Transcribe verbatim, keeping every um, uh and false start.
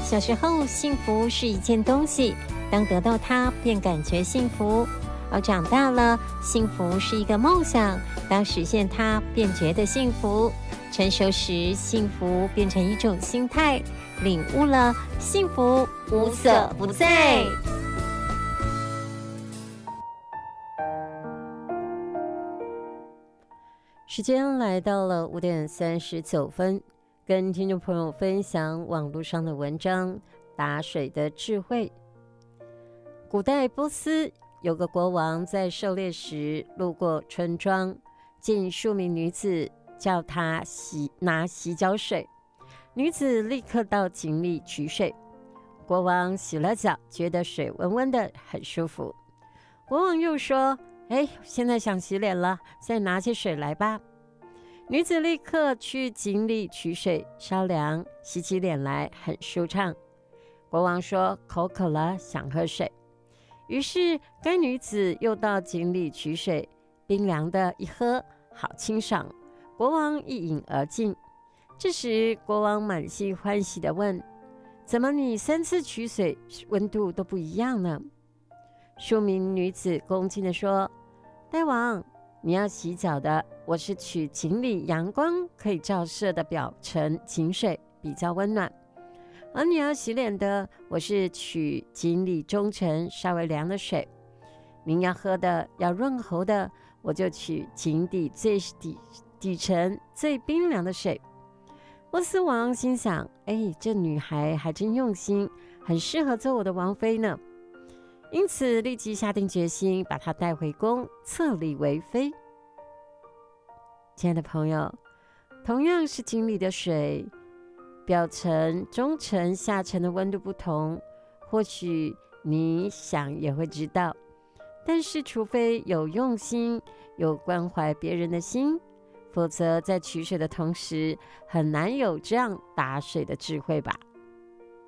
小时候，幸福是一件东西，当得到它，便感觉幸福；而长大了，幸福是一个梦想，当实现它，便觉得幸福。成熟时，幸福变成一种心态，领悟了，幸福无所不在。时间来到了五点三十九分，跟听众朋友分享网络上的文章《打水的智慧》。古代波斯有个国王在狩猎时路过村庄，见数名女子叫他洗拿洗脚水，女子立刻到井里取水。国王洗了脚，觉得水温温的，很舒服。国王又说：哎，现在想洗脸了，再拿些水来吧。女子立刻去井里取水烧凉，洗起脸来很舒畅。国王说：口渴了，想喝水。于是该女子又到井里取水，冰凉的一喝，好清爽。国王一饮而尽。这时国王满心欢喜地问：怎么你三次取水温度都不一样呢？数名女子恭敬地说：大王，你要洗脚的，我是取井里阳光可以照射的表层井水，比较温暖；而你要洗脸的，我是取井里中层稍微凉的水。您要喝的，要润喉的，我就取井底最底底层最冰凉的水。波斯王心想：哎，这女孩还真用心，很适合做我的王妃呢。因此立即下定决心把她带回宫，册立为妃。亲爱的朋友，同样是井里的水，表层、中层、下层的温度不同，或许你想也会知道。但是除非有用心，有关怀别人的心，否则在取水的同时，很难有这样打水的智慧吧。